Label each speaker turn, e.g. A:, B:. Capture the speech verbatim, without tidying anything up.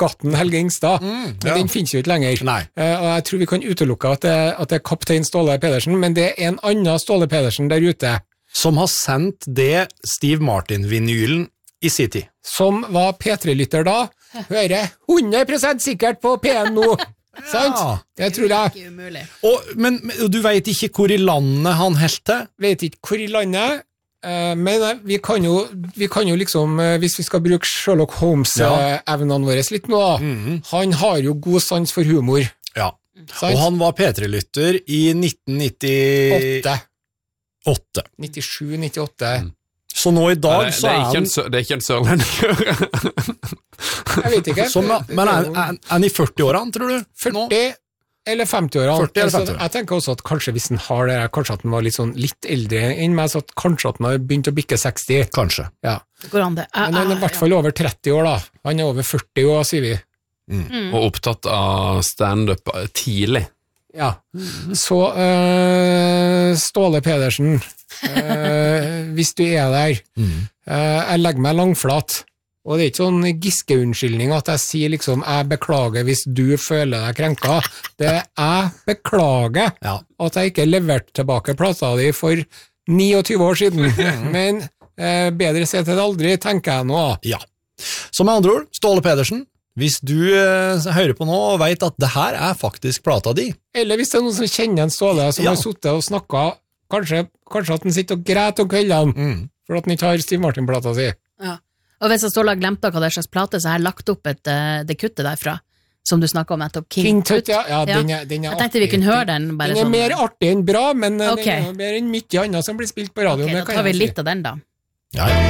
A: fregatten Helge Ingstad,
B: Mm,
A: men
B: ja.
A: den finnes jo ikke lenger.
B: Nei.
A: Eh, og jeg tror vi kan utelukke at det, at det er kaptein Ståle Pedersen, men det er en annen Ståle Pedersen der ute.
B: Som har sendt det Steve Martin-vinylen i sin tid.
A: Som var P tre-lytter da, hører hundre prosent sikkert på P en nå. Sant?
B: Ja.
A: Det tror jeg.
C: Ikke umulig.
B: Og, men men du vet ikke hvor i landet han helt til?
A: Vet ikke hvor i landet, eh, men eh, vi kan, jo, vi kan jo liksom, eh, hvis vi skal bruke Sherlock Holmes-evnene våre litt nå,
B: Mhm.
A: han har jo god sans for humor.
B: Ja.
A: Sant?
B: Og han var P tre-lytter i nitten nittiåtte.
A: Åtte. nittisju nittiåtte.
B: Så nå i
D: Nei,
B: dag
D: det,
B: så
D: det, er
B: er
D: ikke en,
B: han
D: sø- det er ikke en sørlending.
A: Jeg vet ikke.
B: som, Men er, er, er han i førti-årene, tror du? Nå?
A: førti eller femti-årene.
B: førti eller
A: Altså,
B: femti år.
A: jeg tenker også at kanskje hvis han har det, kanskje at han var litt, sånn, litt eldre enn meg, så at kanskje at han har begynt å bikke seksti.
B: Kanskje.
A: Ja.
C: Det går an det.
A: Men han er i hvert fall over tretti år da. Han er over førti år, sier vi.
D: Og opptatt av stand-up tidlig.
A: Ja. Så øh, Ståle Pedersen, øh, hvis du er der, øh, jeg legger meg langflat. Og det er ikke sånn Giske-unnskyldning at jeg sier liksom, jeg beklager hvis du føler deg krenka. Det er jeg beklager
B: Ja.
A: at jeg ikke leverte tilbake plata di for tjueni år siden. Men eh, bedre sett enn aldri, tenker jeg nå.
B: Ja. Så med andre ord, Ståle Pedersen, hvis du eh, hører på nå og vet at det her er faktisk plata di,
A: Eller hvis det er noen som kjenner en Ståle, som
B: Ja.
A: har suttet og snakket, kanskje, kanskje at han sitter og græter om kveldene,
B: Mm.
A: for at han ikke har Steve Martin-plata si.
C: Ja. Og hvis jeg Ståle har glemt hva det er slags plate, så har jeg lagt opp et, eh, det kuttet derfra, som du snakket om nettopp, King,
A: King Tut,
C: Tut.
A: ja, ja,
C: Ja.
A: den er, den er
C: Jeg tenkte vi
A: artig.
C: kunne høre den. Bare
A: Den er
C: sånn.
A: mer artig enn bra, men eh,
C: Ok.
A: den er jo mer enn mye annet som blir spilt på radio.
C: Ok,
A: det
C: da
A: kan
C: tar vi
A: jeg si.
C: litt av den da.
B: ja, ja.